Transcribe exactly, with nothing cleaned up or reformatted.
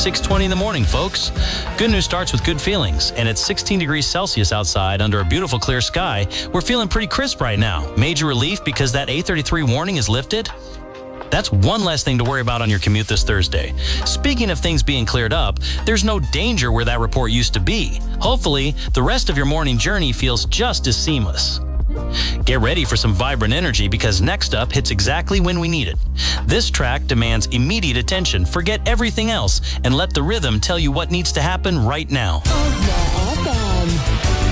six twenty in the morning, folks. Good news starts with good feelings, and it's sixteen degrees Celsius outside under a beautiful clear sky. We're feeling pretty crisp right now. Major relief because that eight thirty-three warning is lifted. That's one less thing to worry about on your commute this Thursday. Speaking of things being cleared up, there's no danger where that report used to be. Hopefully, the rest of your morning journey feels just as seamless. Get ready for some vibrant energy because Next Up hits exactly when we need it. This track demands immediate attention. Forget everything else and let the rhythm tell you what needs to happen right now.